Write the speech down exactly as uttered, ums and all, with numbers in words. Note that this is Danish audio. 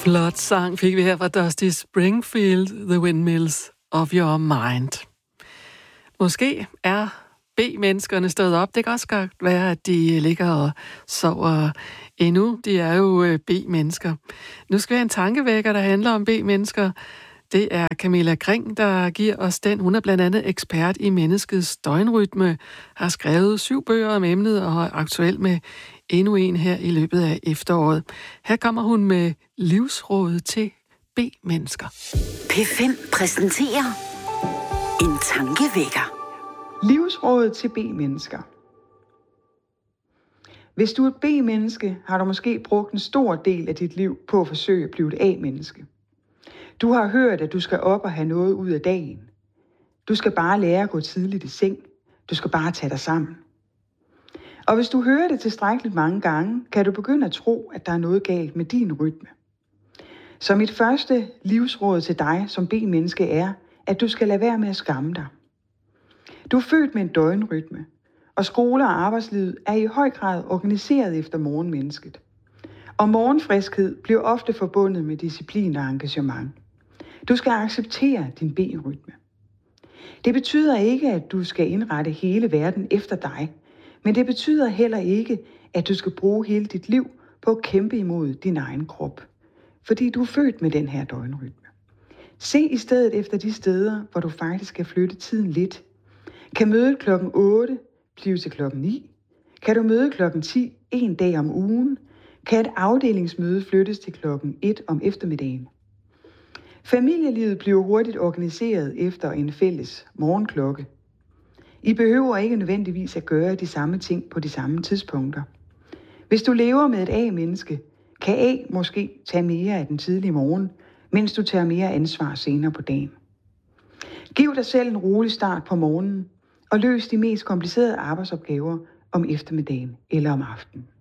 Flot sang fik vi her fra Dusty Springfield, The Windmills of Your Mind. Måske er B-menneskerne stået op. Det kan også godt være, at de ligger og sover endnu. De er jo B-mennesker. Nu skal vi have en tankevækker, der handler om B-mennesker. Det er Camilla Kring, der giver os den. Hun er blandt andet ekspert i menneskets døgnrytme, har skrevet syv bøger om emnet og er aktuel med endnu en her i løbet af efteråret. Her kommer hun med livsrådet til B-mennesker. P fem præsenterer en tankevækker. Livsrådet til B-mennesker. Hvis du er et B-menneske, har du måske brugt en stor del af dit liv på at forsøge at blive et A-menneske. Du har hørt, at du skal op og have noget ud af dagen. Du skal bare lære at gå tidligt i seng. Du skal bare tage dig sammen. Og hvis du hører det tilstrækkeligt mange gange, kan du begynde at tro, at der er noget galt med din rytme. Så mit første livsråd til dig som B-menneske er, at du skal lade være med at skamme dig. Du er født med en døgnrytme, og skoler og arbejdslivet er i høj grad organiseret efter morgenmennesket. Og morgenfriskhed bliver ofte forbundet med disciplin og engagement. Du skal acceptere din B-rytme. Det betyder ikke, at du skal indrette hele verden efter dig, men det betyder heller ikke, at du skal bruge hele dit liv på at kæmpe imod din egen krop, fordi du er født med den her døgnrytme. Se i stedet efter de steder, hvor du faktisk kan flytte tiden lidt. Kan mødet klokken otte blive til klokken ni? Kan du møde klokken ti en dag om ugen? Kan et afdelingsmøde flyttes til klokken et om eftermiddagen? Familielivet bliver hurtigt organiseret efter en fælles morgenklokke. I behøver ikke nødvendigvis at gøre de samme ting på de samme tidspunkter. Hvis du lever med et A-menneske, kan A måske tage mere af den tidlige morgen, mens du tager mere ansvar senere på dagen. Giv dig selv en rolig start på morgenen, og løs de mest komplicerede arbejdsopgaver om eftermiddagen eller om aftenen.